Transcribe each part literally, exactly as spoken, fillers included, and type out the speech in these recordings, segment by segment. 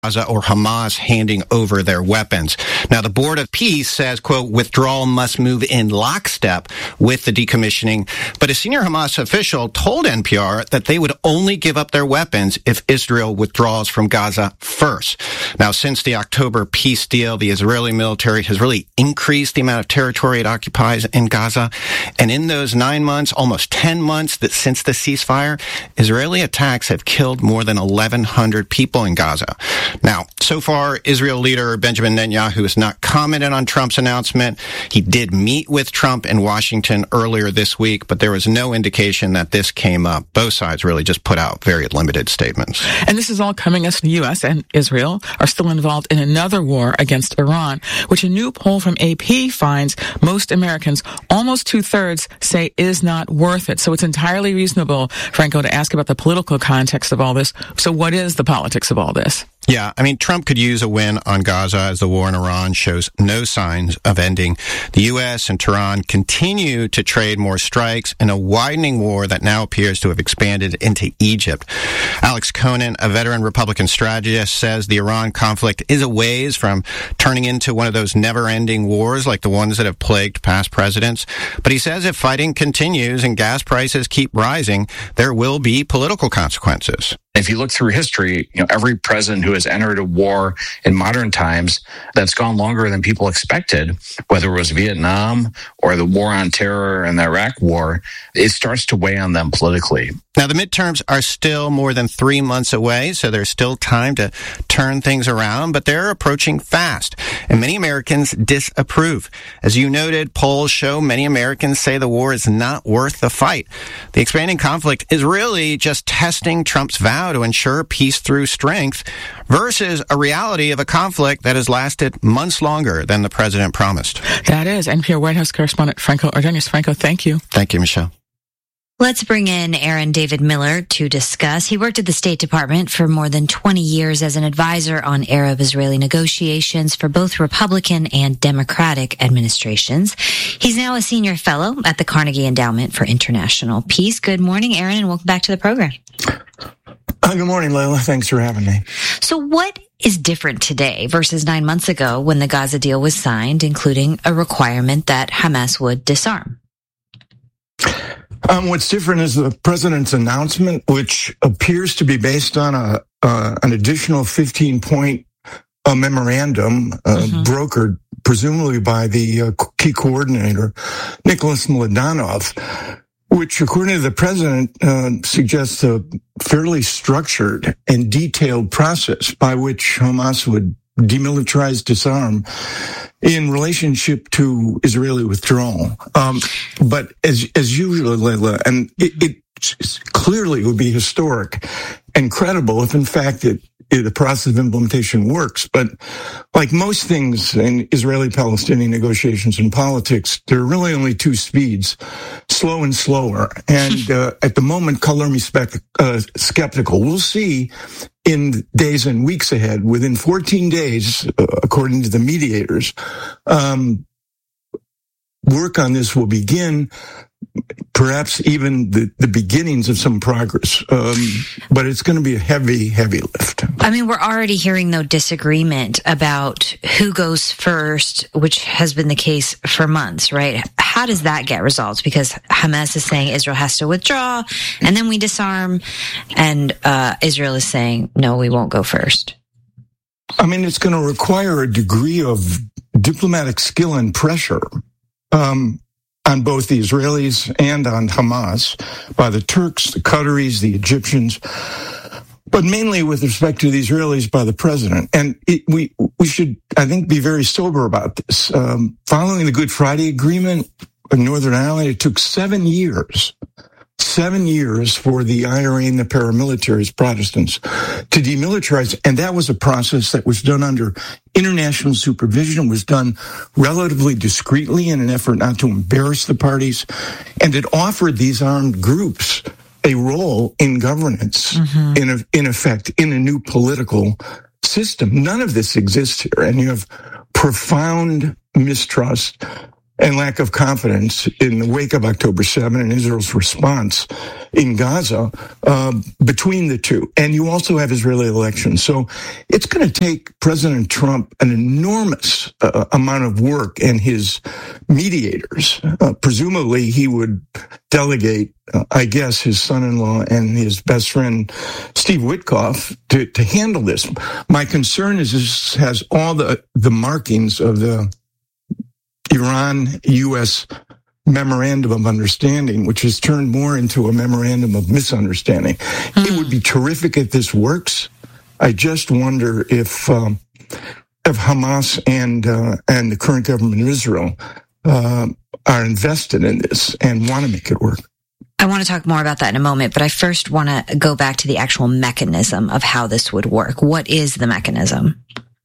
Gaza or Hamas handing over their weapons. Now, the Board of Peace says, quote, withdrawal must move in lockstep with the decommissioning. But a senior Hamas official told N P R that they would only give up their weapons if Israel withdraws from Gaza first. Now, since the October peace deal, the Israeli military has really increased the amount of territory it occupies in Gaza. And in those nine months, almost ten months that since the ceasefire, Israeli attacks have killed more than eleven hundred people in Gaza. Now, so far, Israel leader Benjamin Netanyahu has not commented on Trump's announcement. He did meet with Trump in Washington earlier this week, but there was no indication that this came up. Both sides really just put out very limited statements. And this is all coming as the U S and Israel are still involved in another war against Iran, which a new poll from A P finds most Americans, almost two-thirds, say is not worth it. So it's entirely reasonable, Franco, to ask about the political context of all this. So what is the politics of all this? Yeah, I mean, Trump could use a win on Gaza as the war in Iran shows no signs of ending. The U S and Tehran continue to trade more strikes in a widening war that now appears to have expanded into Egypt. Alex Conan, a veteran Republican strategist, says the Iran conflict is a ways from turning into one of those never-ending wars like the ones that have plagued past presidents. But he says if fighting continues and gas prices keep rising, there will be political consequences. If you look through history, you know, every president who has entered a war in modern times that's gone longer than people expected, whether it was Vietnam or the war on terror and the Iraq war, it starts to weigh on them politically. Now, the midterms are still more than three months away, so there's still time to turn things around, but they're approaching fast, and many Americans disapprove. As you noted, polls show many Americans say the war is not worth the fight. The expanding conflict is really just testing Trump's vow to ensure peace through strength versus a reality of a conflict that has lasted months longer than the president promised. That is. N P R White House correspondent Franco Ordonez. Franco, thank you. Thank you, Michelle. Let's bring in Aaron David Miller to discuss. He worked at the State Department for more than twenty years as an advisor on Arab-Israeli negotiations for both Republican and Democratic administrations. He's now a senior fellow at the Carnegie Endowment for International Peace. Good morning, Aaron, and welcome back to the program. Uh, good morning, Layla. Thanks for having me. So what is different today versus nine months ago when the Gaza deal was signed, including a requirement that Hamas would disarm? Um, what's different is the president's announcement, which appears to be based on a uh, an additional fifteen-point uh, memorandum uh, mm-hmm. brokered presumably by the uh, key coordinator, Nicholas Mladenov, which, according to the president, uh, suggests a fairly structured and detailed process by which Hamas would demilitarize, disarm in relationship to Israeli withdrawal. Um, but as as usual, Layla, and it, it clearly would be historic and credible if, in fact, it, it, the process of implementation works. But like most things in Israeli-Palestinian negotiations and politics, there are really only two speeds, slow and slower. And uh, at the moment, color me spec- uh, skeptical. We'll see in days and weeks ahead, within fourteen days, uh, according to the mediators, um, work on this will begin, perhaps even the, the beginnings of some progress. Um, but it's going to be a heavy, heavy lift. I mean, we're already hearing, though, disagreement about who goes first, which has been the case for months, right? How does that get resolved? Because Hamas is saying Israel has to withdraw, and then we disarm, and uh, Israel is saying, no, we won't go first. I mean, it's going to require a degree of diplomatic skill and pressure um, on both the Israelis and on Hamas by the Turks, the Qataris, the Egyptians, but mainly with respect to the Israelis by the president. And it, we we should, I think, be very sober about this. Um, following the Good Friday Agreement in Northern Ireland, it took seven years, seven years for the I R A and the paramilitaries, Protestants, to demilitarize. And that was a process that was done under international supervision, was done relatively discreetly in an effort not to embarrass the parties. And it offered these armed groups a role in governance, mm-hmm. in a, in effect, in a new political system. None of this exists here, and you have profound mistrust and lack of confidence in the wake of October seventh and Israel's response in Gaza uh, between the two. And you also have Israeli elections. So it's going to take President Trump an enormous uh, amount of work and his mediators. Uh, presumably, he would delegate, uh, I guess, his son-in-law and his best friend, Steve Witkoff, to, to handle this. My concern is this has all the, the markings of the Iran-U S memorandum of understanding, which has turned more into a memorandum of misunderstanding. Mm. It would be terrific if this works. I just wonder if um, if Hamas and uh, and the current government of Israel uh, are invested in this and want to make it work. I want to talk more about that in a moment, but I first want to go back to the actual mechanism of how this would work. What is the mechanism?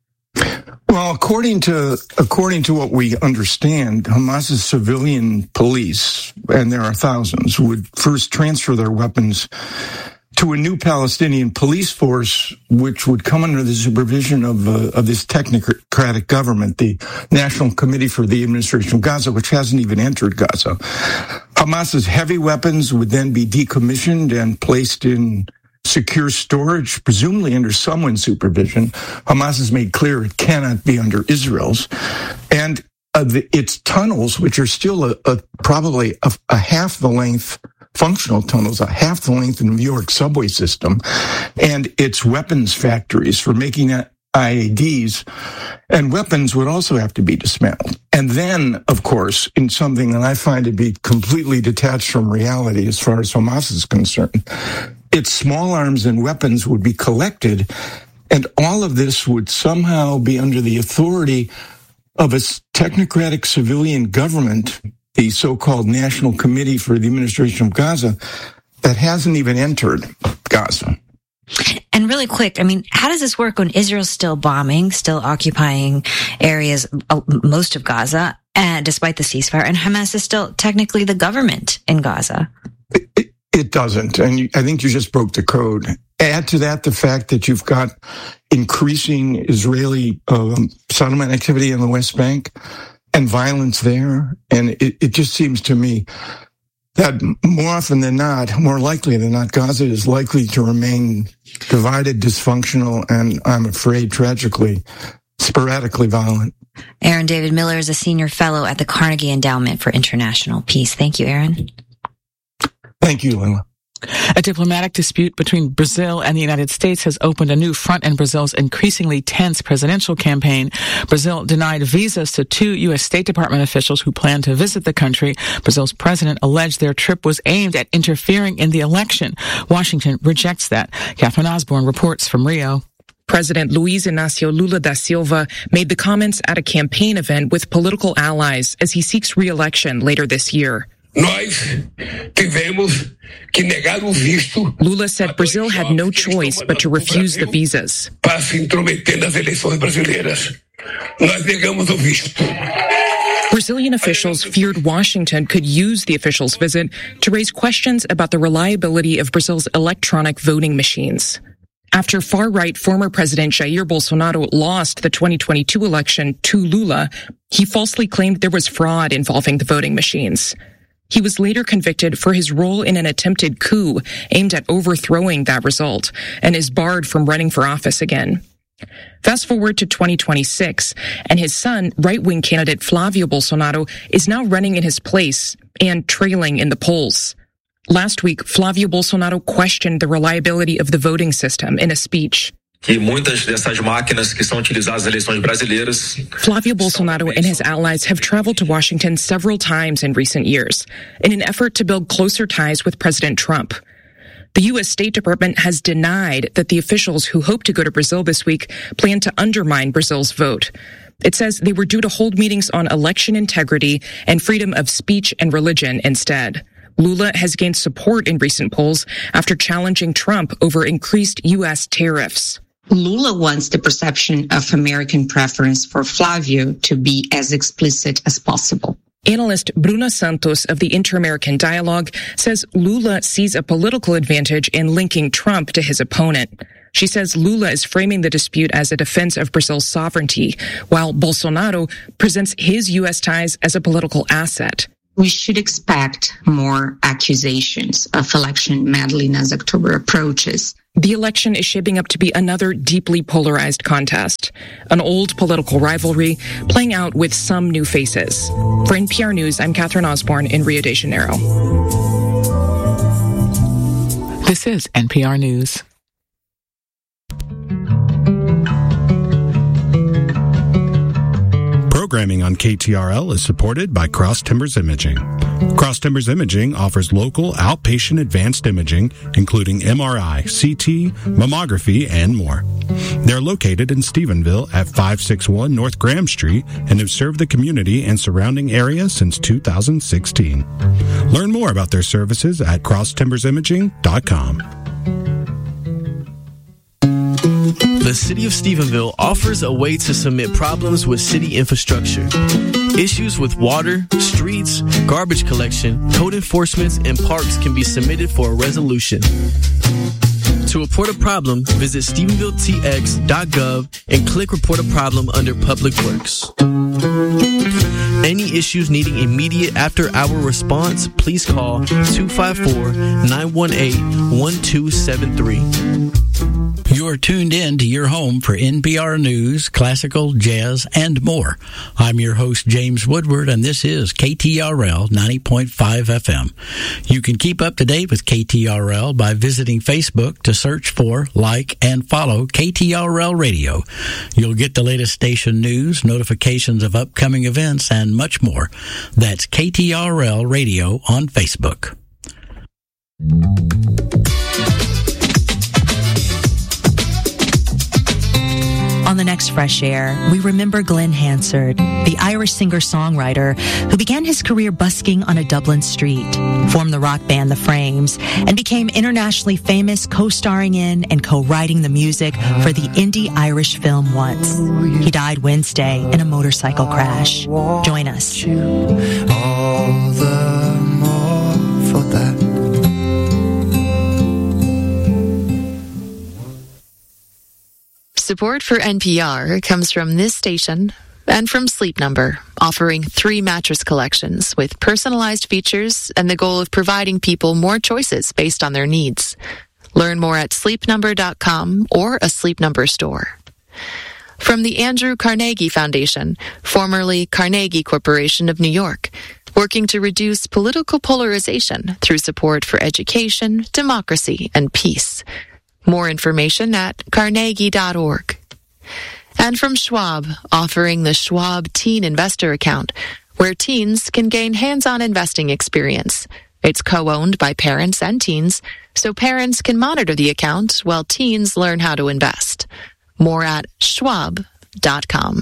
Well, according to according to what we understand, Hamas's civilian police, and there are thousands, would first transfer their weapons to a new Palestinian police force, which would come under the supervision of uh, of this technocratic government, the National Committee for the Administration of Gaza, which hasn't even entered Gaza. Hamas's heavy weapons would then be decommissioned and placed in secure storage, presumably under someone's supervision. Hamas has made clear it cannot be under Israel's. And uh, the, its tunnels, which are still a, a, probably a, a half the length, functional tunnels, a half the length of the New York subway system, and its weapons factories for making I E Ds and weapons would also have to be dismantled. And then, of course, in something that I find to be completely detached from reality as far as Hamas is concerned, its small arms and weapons would be collected, and all of this would somehow be under the authority of a technocratic civilian government, the so-called National Committee for the Administration of Gaza, that hasn't even entered Gaza. And really quick, I mean, how does this work when Israel's still bombing, still occupying areas, most of Gaza, uh, despite the ceasefire, and Hamas is still technically the government in Gaza? It, it, it doesn't, and you, I think you just broke the code. Add to that the fact that you've got increasing Israeli um, settlement activity in the West Bank and violence there, and it, it just seems to me that more often than not, more likely than not, Gaza is likely to remain divided, dysfunctional, and I'm afraid, tragically, sporadically violent. Aaron David Miller is a senior fellow at the Carnegie Endowment for International Peace. Thank you, Aaron. Thank you, Lila. A diplomatic dispute between Brazil and the United States has opened a new front in Brazil's increasingly tense presidential campaign. Brazil denied visas to two U S State Department officials who planned to visit the country. Brazil's president alleged their trip was aimed at interfering in the election. Washington rejects that. Catherine Osborne reports from Rio. President Luiz Inácio Lula da Silva made the comments at a campaign event with political allies as he seeks re-election later this year. Nós tivemos que negar o visto. Lula said Brazil had no choice but to refuse the visas. Para se intrometer nas eleições brasileiras. Nós negamos o visto. Brazilian officials feared Washington could use the officials' visit to raise questions about the reliability of Brazil's electronic voting machines. After far-right former President Jair Bolsonaro lost the twenty twenty-two election to Lula, he falsely claimed there was fraud involving the voting machines. He was later convicted for his role in an attempted coup aimed at overthrowing that result and is barred from running for office again. Fast forward to twenty twenty-six, and his son, right-wing candidate Flavio Bolsonaro, is now running in his place and trailing in the polls. Last week, Flavio Bolsonaro questioned the reliability of the voting system in a speech. E muitas dessas máquinas que são utilizadas nas eleições brasileiras. Flavio Bolsonaro and his allies have traveled to Washington several times in recent years in an effort to build closer ties with President Trump. The U S State Department has denied that the officials who hope to go to Brazil this week plan to undermine Brazil's vote. It says they were due to hold meetings on election integrity and freedom of speech and religion instead. Lula has gained support in recent polls after challenging Trump over increased U S tariffs. Lula wants the perception of American preference for Flavio to be as explicit as possible. Analyst Bruna Santos of the Inter-American Dialogue says Lula sees a political advantage in linking Trump to his opponent. She says Lula is framing the dispute as a defense of Brazil's sovereignty, while Bolsonaro presents his U S ties as a political asset. We should expect more accusations of election meddling as October approaches. The election is shaping up to be another deeply polarized contest, an old political rivalry playing out with some new faces. For N P R News, I'm Catherine Osborne in Rio de Janeiro. This is N P R News. Programming on K T R L is supported by Cross Timbers Imaging. Cross Timbers Imaging offers local outpatient advanced imaging, including M R I, C T, mammography, and more. They're located in Stephenville at five sixty-one North Graham Street and have served the community and surrounding area since two thousand sixteen. Learn more about their services at cross timbers imaging dot com. The City of Stephenville offers a way to submit problems with city infrastructure. Issues with water, streets, garbage collection, code enforcement, and parks can be submitted for a resolution. To report a problem, visit stephenville t x dot gov and click Report a Problem under Public Works. Any issues needing immediate after-hour response, please call two five four, nine one eight, one two seven three. You're tuned in to your home for N P R News, classical, jazz, and more. I'm your host, James Woodward, and this is K T R L ninety point five F M. You can keep up to date with K T R L by visiting Facebook to search for, like, and follow K T R L Radio. You'll get the latest station news, notifications of upcoming events, and much more. That's K T R L Radio on Facebook. On the next Fresh Air, we remember Glenn Hansard, the Irish singer-songwriter who began his career busking on a Dublin street, formed the rock band The Frames, and became internationally famous co-starring in and co-writing the music for the indie Irish film Once. He died Wednesday in a motorcycle crash. Join us. All the more for that. Support for N P R comes from this station and from Sleep Number, offering three mattress collections with personalized features and the goal of providing people more choices based on their needs. Learn more at sleep number dot com or a Sleep Number store. From the Andrew Carnegie Foundation, formerly Carnegie Corporation of New York, working to reduce political polarization through support for education, democracy, and peace. More information at carnegie dot org. And from Schwab, offering the Schwab Teen Investor Account, where teens can gain hands-on investing experience. It's co-owned by parents and teens, so parents can monitor the account while teens learn how to invest. More at schwab dot com.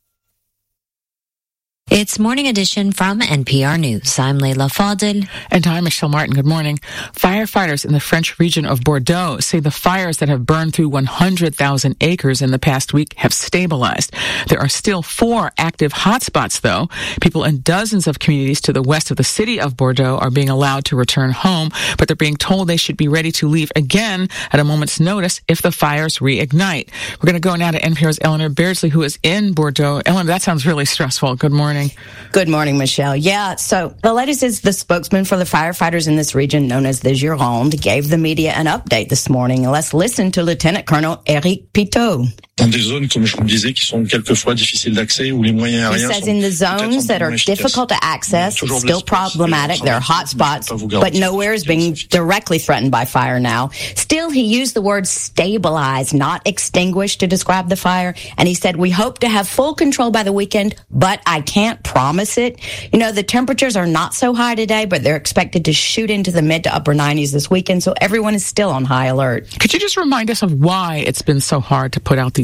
It's Morning Edition from N P R News. I'm Leila Fadel. And I'm Michelle Martin. Good morning. Firefighters in the French region of Bordeaux say the fires that have burned through one hundred thousand acres in the past week have stabilized. There are still four active hotspots, though. People in dozens of communities to the west of the city of Bordeaux are being allowed to return home, but they're being told they should be ready to leave again at a moment's notice if the fires reignite. We're going to go now to N P R's Eleanor Beardsley, who is in Bordeaux. Eleanor, that sounds really stressful. Good morning. Good morning, Michelle. Yeah, so the latest is the spokesman for the firefighters in this region, known as the Gironde, gave the media an update this morning. Let's listen to Lieutenant Colonel Eric Pitot. Dans des zones, comme je vous le disais, qui sont quelquefois difficiles d'accès, où les moyens aériens He says in the zones that are difficult to access, it's still problematic. There are hot spots, but nowhere is being directly threatened by fire now. Still, he used the word stabilize, not extinguish, to describe the fire. And he said, we hope to have full control by the weekend, but I can't promise it. You know, the temperatures are not so high today, but they're expected to shoot into the mid to upper nineties this weekend, so everyone is still on high alert. Could you just remind us of why it's been so hard to put out these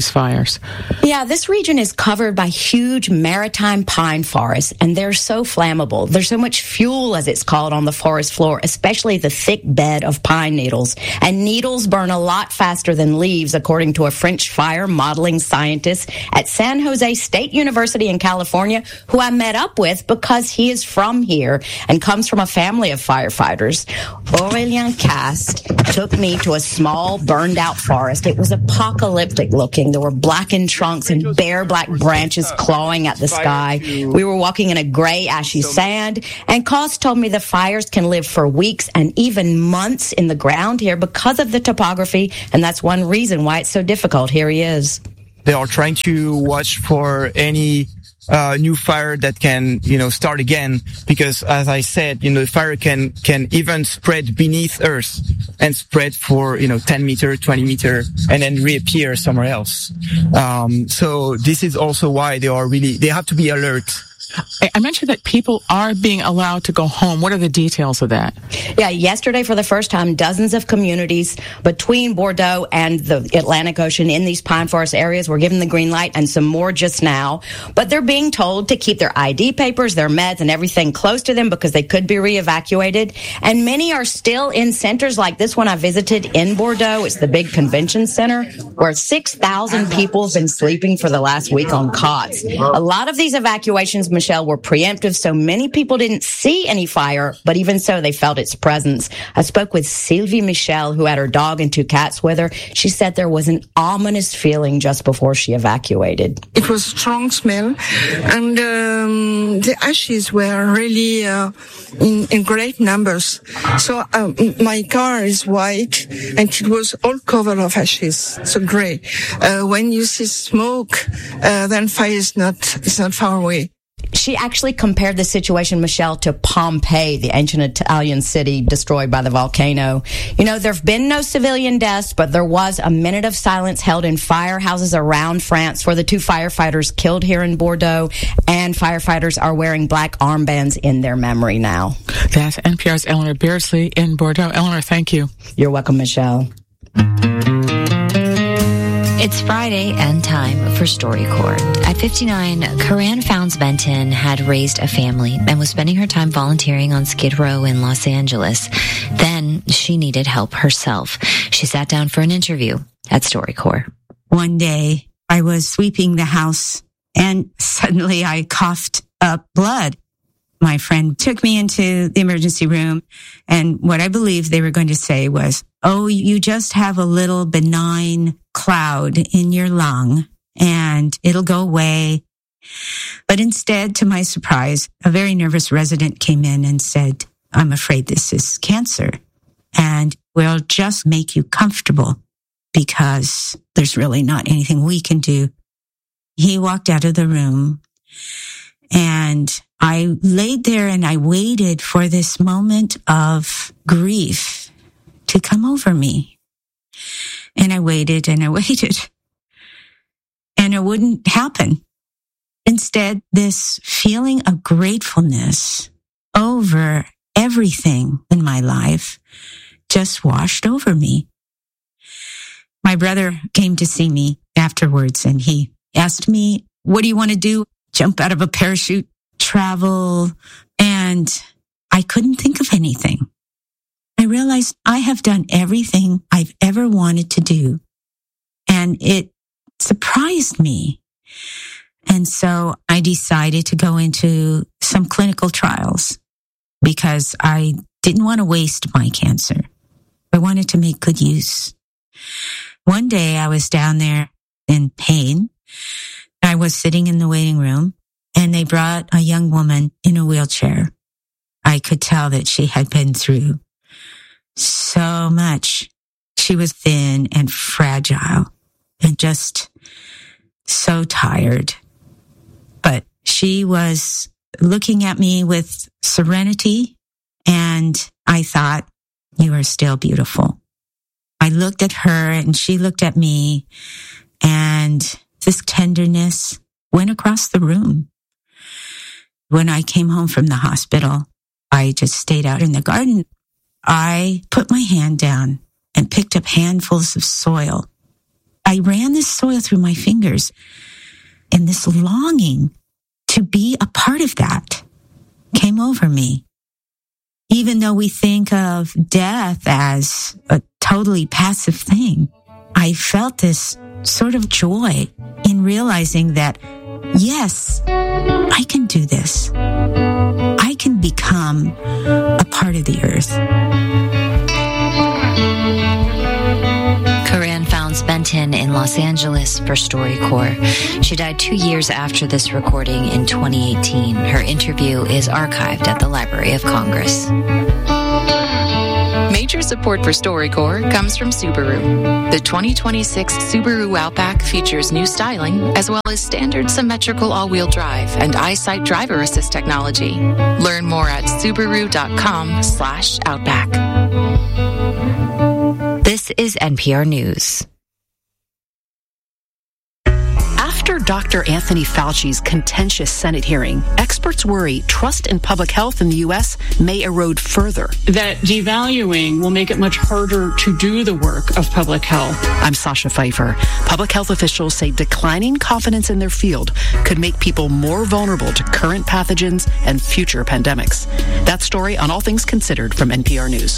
these fires. Yeah, this region is covered by huge maritime pine forests, and they're so flammable. There's so much fuel, as it's called, on the forest floor, especially the thick bed of pine needles. And needles burn a lot faster than leaves, according to a French fire modeling scientist at San Jose State University in California, who I met up with because he is from here and comes from a family of firefighters. Aurélien Cast took me to a small, burned-out forest. It was apocalyptic looking. There were blackened trunks and bare black branches clawing at the sky. We were walking in a gray, ashy sand, and Cast told me the fires can live for weeks and even months in the ground here because of the topography, and that's one reason why it's so difficult. Here he is. They are trying to watch for any uh new fire that can, you know, start again, because as I said, you know, the fire can can even spread beneath earth and spread for, you know, ten meter, twenty meter, and then reappear somewhere else. Um so this is also why they are really, they have to be alert. I mentioned that people are being allowed to go home. What are the details of that? Yeah, yesterday for the first time, dozens of communities between Bordeaux and the Atlantic Ocean in these pine forest areas were given the green light, and some more just now. But they're being told to keep their I D papers, their meds, and everything close to them because they could be re-evacuated. And many are still in centers like this one I visited in Bordeaux. It's the big convention center where six thousand people have been sleeping for the last week on cots. A lot of these evacuations, Michelle, were preemptive, so many people didn't see any fire, but even so, they felt its presence. I spoke with Sylvie Michel, who had her dog and two cats with her. She said there was an ominous feeling just before she evacuated. It was strong smell, and um, the ashes were really uh, in, in great numbers. So um, my car is white, and it was all covered of ashes, so grey. Uh, when you see smoke, uh, then fire is not, is not far away. She actually compared the situation, Michelle, to Pompeii, the ancient Italian city destroyed by the volcano. You know, there have been no civilian deaths, but there was a minute of silence held in firehouses around France for the two firefighters killed here in Bordeaux, and firefighters are wearing black armbands in their memory now. That's N P R's Eleanor Beardsley in Bordeaux. Eleanor, thank you. You're welcome, Michelle. It's Friday and time for StoryCorps. At fifty-nine, Corinne Fownes-Benton had raised a family and was spending her time volunteering on Skid Row in Los Angeles. Then she needed help herself. She sat down for an interview at StoryCorps. One day, I was sweeping the house and suddenly I coughed up blood. My friend took me into the emergency room, and what I believed they were going to say was, "Oh, you just have a little benign cloud in your lung and it'll go away." But instead, to my surprise, a very nervous resident came in and said, "I'm afraid this is cancer, and we'll just make you comfortable because there's really not anything we can do." He walked out of the room, and I laid there and I waited for this moment of grief to come over me. And I waited and I waited. And it wouldn't happen. Instead, this feeling of gratefulness over everything in my life just washed over me. My brother came to see me afterwards and he asked me, "What do you want to do? Jump out of a parachute? Travel?" And I couldn't think of anything. I realized I have done everything I've ever wanted to do. And it surprised me. And so I decided to go into some clinical trials because I didn't want to waste my cancer. I wanted to make good use. One day I was down there in pain. I was sitting in the waiting room and they brought a young woman in a wheelchair. I could tell that she had been through so much. She was thin and fragile and just so tired. But she was looking at me with serenity, and I thought, "You are still beautiful." I looked at her and she looked at me, and this tenderness went across the room. When I came home from the hospital, I just stayed out in the garden. I put my hand down and picked up handfuls of soil. I I ran this soil through my fingers, and this longing to be a part of that came over me. Even though we think of death as a totally passive thing, I felt this sort of joy in realizing that, yes, I can do this. I can become a part of the earth. Corinne founds Benton in Los Angeles for StoryCorps. She died two years after this recording in twenty eighteen. Her interview is archived at the Library of Congress. Major support for StoryCorps comes from Subaru. The twenty twenty-six Subaru Outback features new styling as well as standard symmetrical all-wheel drive and EyeSight driver assist technology. Learn more at Subaru.com slash Outback. This is N P R News. After Doctor Anthony Fauci's contentious Senate hearing, experts worry trust in public health in the U S may erode further. That devaluing will make it much harder to do the work of public health. I'm Sasha Pfeiffer. Public health officials say declining confidence in their field could make people more vulnerable to current pathogens and future pandemics. That story on All Things Considered from N P R News.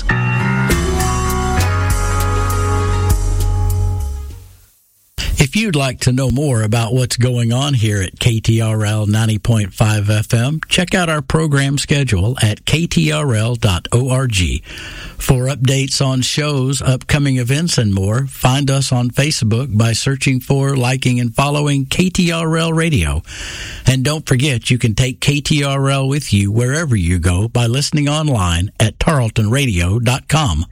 If you'd like to know more about what's going on here at K T R L ninety point five F M, check out our program schedule at K T R L dot org. For updates on shows, upcoming events, and more, find us on Facebook by searching for, liking, and following K T R L Radio. And don't forget, you can take K T R L with you wherever you go by listening online at tarleton radio dot com.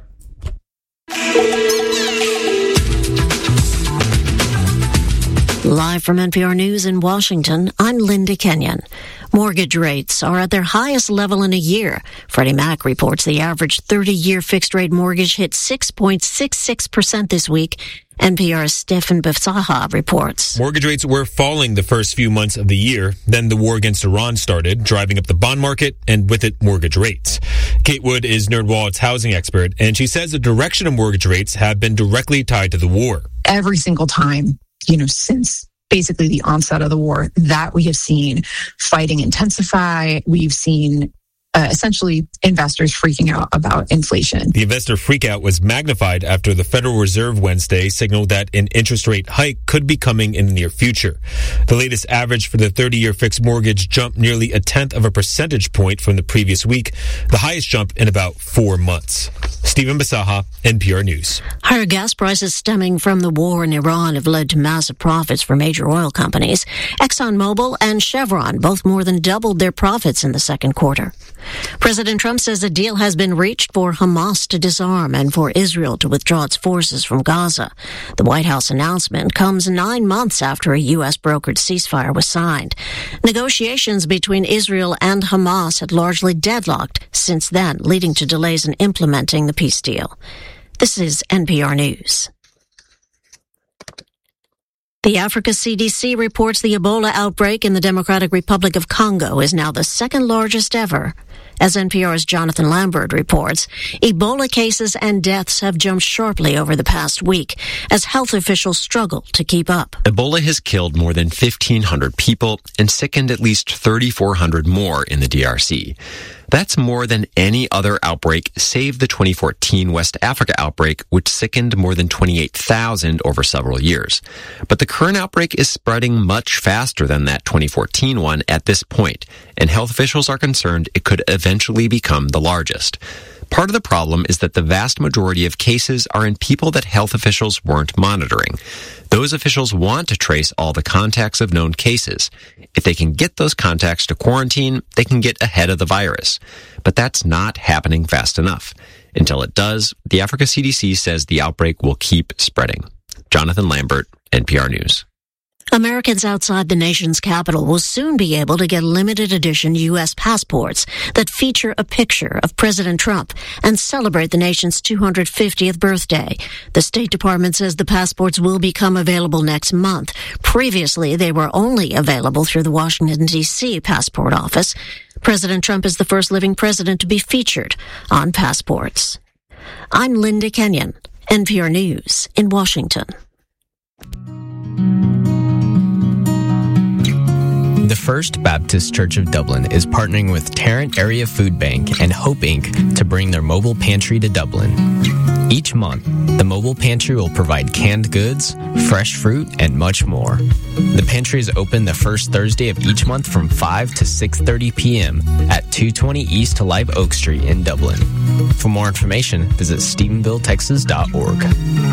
Live from N P R News in Washington, I'm Linda Kenyon. Mortgage rates are at their highest level in a year. Freddie Mac reports the average thirty-year fixed-rate mortgage hit six point six six percent this week. N P R's Stefan Befsaha reports. Mortgage rates were falling the first few months of the year. Then the war against Iran started, driving up the bond market and with it mortgage rates. Kate Wood is NerdWallet's housing expert, and she says the direction of mortgage rates have been directly tied to the war. Every single time, you know, since basically the onset of the war, that we have seen fighting intensify. We've seen uh, essentially investors freaking out about inflation. The investor freakout was magnified after the Federal Reserve Wednesday signaled that an interest rate hike could be coming in the near future. The latest average for the thirty-year fixed mortgage jumped nearly a tenth of a percentage point from the previous week, the highest jump in about four months. Stephen Basaha, N P R News. Higher gas prices stemming from the war in Iran have led to massive profits for major oil companies. ExxonMobil and Chevron both more than doubled their profits in the second quarter. President Trump says a deal has been reached for Hamas to disarm and for Israel to withdraw its forces from Gaza. The White House announcement comes nine months after a U S brokered ceasefire was signed. Negotiations between Israel and Hamas had largely deadlocked since then, leading to delays in implementing the peace deal. This is N P R News. The Africa C D C reports the Ebola outbreak in the Democratic Republic of Congo is now the second largest ever. As N P R's Jonathan Lambert reports, Ebola cases and deaths have jumped sharply over the past week as health officials struggle to keep up. Ebola has killed more than fifteen hundred people and sickened at least thirty-four hundred more in the D R C. That's more than any other outbreak save the twenty fourteen West Africa outbreak, which sickened more than twenty-eight thousand over several years. But the current outbreak is spreading much faster than that twenty fourteen one at this point, and health officials are concerned it could eventually become the largest. Part of the problem is that the vast majority of cases are in people that health officials weren't monitoring. Those officials want to trace all the contacts of known cases. If they can get those contacts to quarantine, they can get ahead of the virus. But that's not happening fast enough. Until it does, the Africa C D C says the outbreak will keep spreading. Jonathan Lambert, N P R News. Americans outside the nation's capital will soon be able to get limited edition U S passports that feature a picture of President Trump and celebrate the nation's two hundred fiftieth birthday. The State Department says the passports will become available next month. Previously, they were only available through the Washington, D C passport office. President Trump is the first living president to be featured on passports. I'm Linda Kenyon, N P R News in Washington. First Baptist Church of Dublin is partnering with Tarrant Area Food Bank and Hope Incorporated to bring their mobile pantry to Dublin. Each month, the mobile pantry will provide canned goods, fresh fruit, and much more. The pantry is open the first Thursday of each month from five to six thirty p.m. at two twenty East Live Oak Street in Dublin. For more information, visit stephenville texas dot org.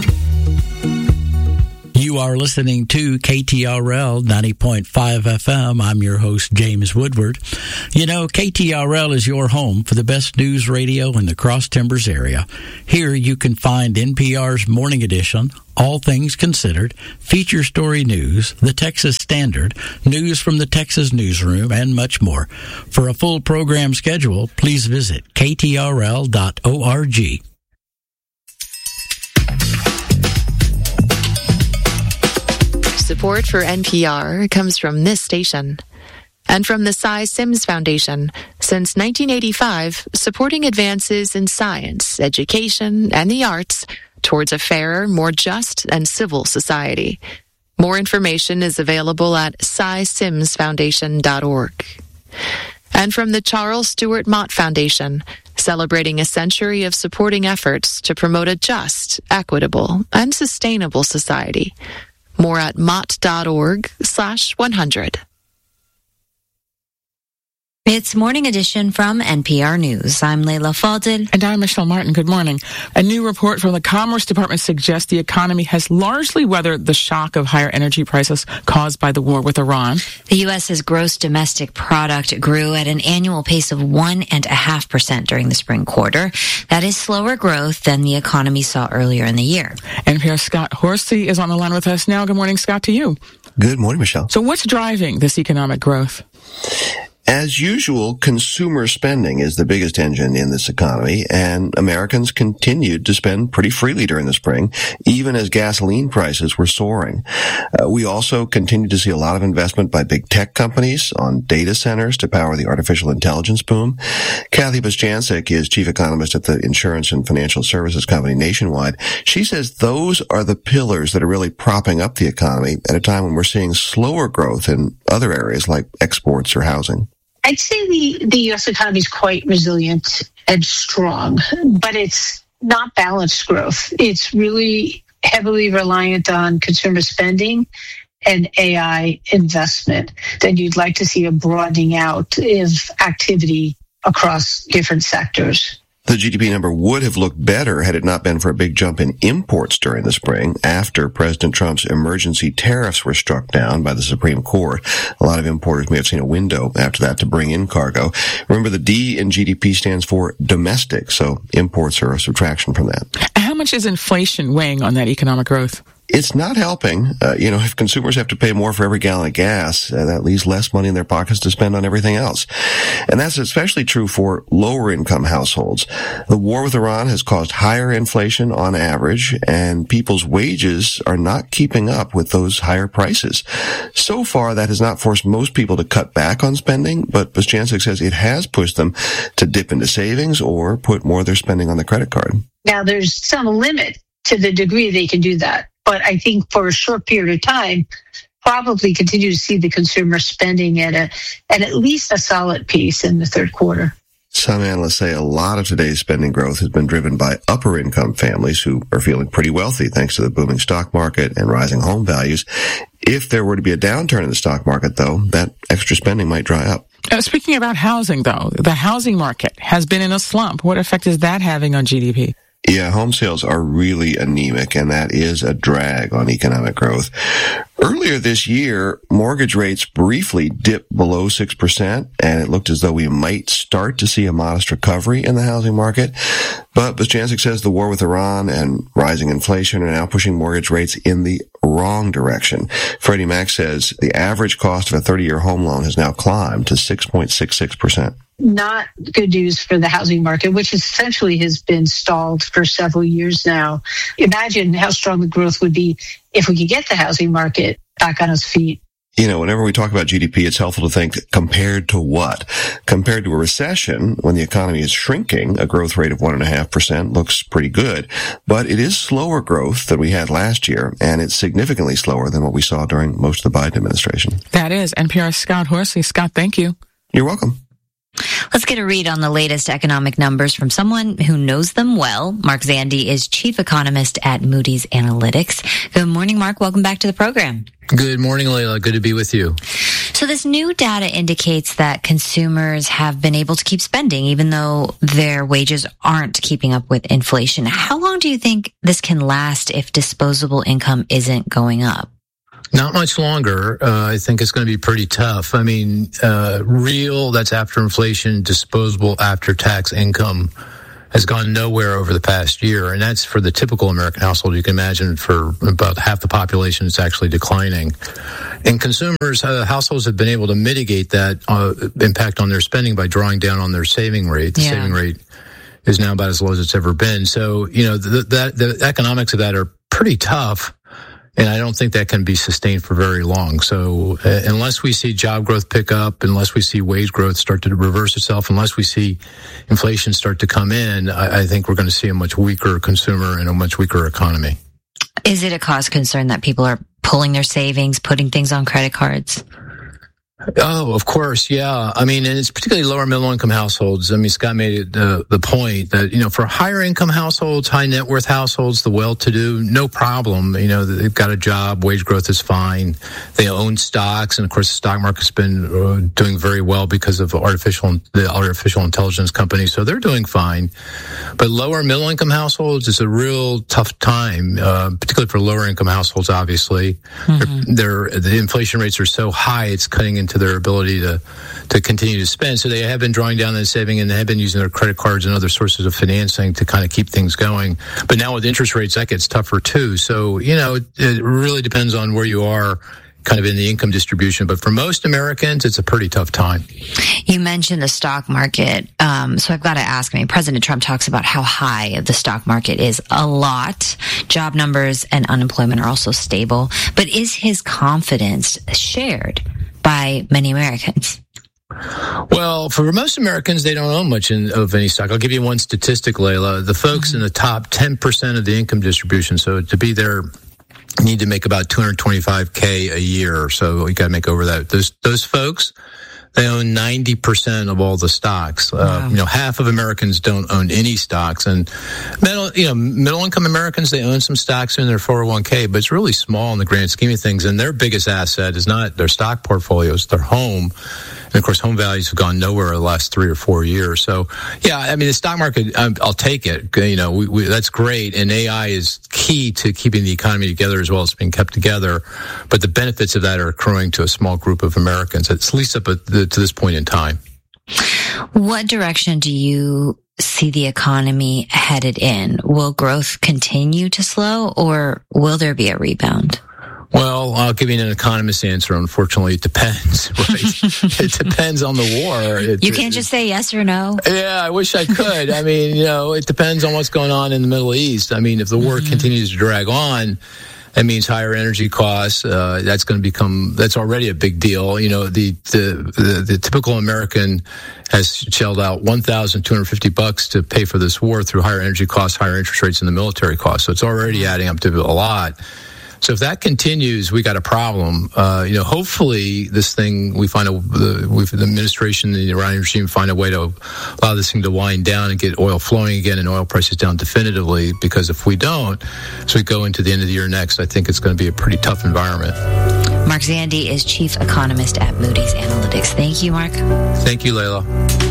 You are listening to K T R L ninety point five F M. I'm your host, James Woodward. You know, K T R L is your home for the best news radio in the Cross Timbers area. Here you can find N P R's Morning Edition, All Things Considered, Feature Story News, the Texas Standard, news from the Texas Newsroom, and much more. For a full program schedule, please visit K T R L dot org. Support for N P R comes from this station and from the Cy Sims Foundation. Since nineteen eighty-five, supporting advances in science, education, and the arts towards a fairer, more just, and civil society. More information is available at cy sims foundation dot org. And from the Charles Stewart Mott Foundation, celebrating a century of supporting efforts to promote a just, equitable, and sustainable society. More at mott.org slash 100. It's Morning Edition from N P R News. I'm Leila Fadil. And I'm Michelle Martin. Good morning. A new report from the Commerce Department suggests the economy has largely weathered the shock of higher energy prices caused by the war with Iran. The U S.'s gross domestic product grew at an annual pace of one and a half percent during the spring quarter. That is slower growth than the economy saw earlier in the year. N P R's Scott Horsey is on the line with us now. Good morning, Scott, to you. Good morning, Michelle. So what's driving this economic growth? As usual, consumer spending is the biggest engine in this economy, and Americans continued to spend pretty freely during the spring, even as gasoline prices were soaring. Uh, we also continued to see a lot of investment by big tech companies on data centers to power the artificial intelligence boom. Kathy Bostjancic is chief economist at the insurance and financial services company Nationwide. She says those are the pillars that are really propping up the economy at a time when we're seeing slower growth in other areas like exports or housing. I'd say the, the U S economy is quite resilient and strong, but it's not balanced growth. It's really heavily reliant on consumer spending and A I investment. Then you'd like to see a broadening out of activity across different sectors. The G D P number would have looked better had it not been for a big jump in imports during the spring after President Trump's emergency tariffs were struck down by the Supreme Court. A lot of importers may have seen a window after that to bring in cargo. Remember, the D in G D P stands for domestic, so imports are a subtraction from that. How much is inflation weighing on that economic growth? It's not helping. Uh, you know, if consumers have to pay more for every gallon of gas, uh, that leaves less money in their pockets to spend on everything else. And that's especially true for lower income households. The war with Iran has caused higher inflation on average, and people's wages are not keeping up with those higher prices. So far, that has not forced most people to cut back on spending, but Bostjancic says it has pushed them to dip into savings or put more of their spending on the credit card. Now, there's some limit to the degree they can do that. But I think for a short period of time, probably continue to see the consumer spending at a at at least a solid pace in the third quarter. Some analysts say a lot of today's spending growth has been driven by upper income families who are feeling pretty wealthy thanks to the booming stock market and rising home values. If there were to be a downturn in the stock market, though, that extra spending might dry up. Uh, speaking about housing, though, the housing market has been in a slump. What effect is that having on G D P? Yeah, home sales are really anemic, and that is a drag on economic growth. Earlier this year, mortgage rates briefly dipped below six percent, and it looked as though we might start to see a modest recovery in the housing market. But Bostjancic says the war with Iran and rising inflation are now pushing mortgage rates in the wrong direction. Freddie Mac says the average cost of a thirty-year home loan has now climbed to six point six six percent. Not good news for the housing market, which essentially has been stalled for several years now. Imagine how strong the growth would be if we could get the housing market back on its feet. you know, whenever we talk about G D P, it's helpful to think compared to what? Compared to a recession, when the economy is shrinking, a growth rate of one and a half percent looks pretty good, but it is slower growth than we had last year, and it's significantly slower than what we saw during most of the Biden administration. That is N P R's Scott Horsley. Scott, thank you. You're welcome. Let's get a read on the latest economic numbers from someone who knows them well. Mark Zandi is chief economist at Moody's Analytics. Good morning, Mark. Welcome back to the program. Good morning, Layla. Good to be with you. So this new data indicates that consumers have been able to keep spending even though their wages aren't keeping up with inflation. How long do you think this can last if disposable income isn't going up? Not much longer. Uh, I think it's going to be pretty tough. I mean, uh, real, that's after inflation, disposable after tax income has gone nowhere over the past year. And that's for the typical American household. You can imagine for about half the population, it's actually declining. And consumers, uh, households have been able to mitigate that uh, impact on their spending by drawing down on their saving rate. The yeah. saving rate is now about as low as it's ever been. So, you know, the, the, the economics of that are pretty tough. And I don't think that can be sustained for very long. So uh, unless we see job growth pick up, unless we see wage growth start to reverse itself, unless we see inflation start to come in, I, I think we're going to see a much weaker consumer and a much weaker economy. Is it a cause concern that people are pulling their savings, putting things on credit cards? Oh, of course, yeah. I mean, and it's particularly lower middle income households. I mean, Scott made it, uh, the point that, you know, for higher income households, high net worth households, the well-to-do, no problem. You know, they've got a job, wage growth is fine. They own stocks, and of course, the stock market's been uh, doing very well because of artificial, the artificial intelligence companies, so they're doing fine. But lower middle income households is a real tough time, uh, particularly for lower income households. Obviously, mm-hmm. they're, they're, the inflation rates are so high, it's cutting into to their ability to to continue to spend. So they have been drawing down their saving, and they have been using their credit cards and other sources of financing to kind of keep things going. But now with interest rates, that gets tougher too. So, you know, it, it really depends on where you are kind of in the income distribution. But for most Americans, it's a pretty tough time. You mentioned the stock market. Um, so I've got to ask, I mean, President Trump talks about how high the stock market is a lot. Job numbers and unemployment are also stable. But is his confidence shared by many Americans? Well, for most Americans, they don't own much in, of any stock. I'll give you one statistic, Layla. The folks mm-hmm. in the top ten percent of the income distribution, so to be there, you need to make about two hundred twenty-five K a year. So you got to make over that. Those, those folks, they own ninety percent of all the stocks. Wow. Uh, you know, half of Americans don't own any stocks. And middle, you know, middle income Americans, they own some stocks in their four oh one K, but it's really small in the grand scheme of things. And their biggest asset is not their stock portfolios, their home. And of course, home values have gone nowhere the last three or four years. So, yeah, I mean, the stock market, I'm, I'll take it. You know, we, we, that's great. And A I is key to keeping the economy together as well as being kept together. But the benefits of that are accruing to a small group of Americans, at least up at the, to this point in time. What direction do you see the economy headed in? Will growth continue to slow, or will there be a rebound? Well, I'll give you an economist answer. Unfortunately, it depends, right? It depends on the war. It, you can't just say yes or no. Yeah, I wish I could. I mean, you know, it depends on what's going on in the Middle East. I mean, if the war mm-hmm. continues to drag on, that means higher energy costs. Uh, that's going to become, that's already a big deal. You know, the, the, the, the typical American has shelled out one thousand two hundred fifty bucks to pay for this war through higher energy costs, higher interest rates, and the military costs. So it's already adding up to a lot. So if that continues, we got a problem. Uh, you know, hopefully this thing, we find a, the, we, the administration, the Iranian regime find a way to allow this thing to wind down and get oil flowing again and oil prices down definitively. Because if we don't, as we go into the end of the year next, I think it's going to be a pretty tough environment. Mark Zandi is chief economist at Moody's Analytics. Thank you, Mark. Thank you, Layla.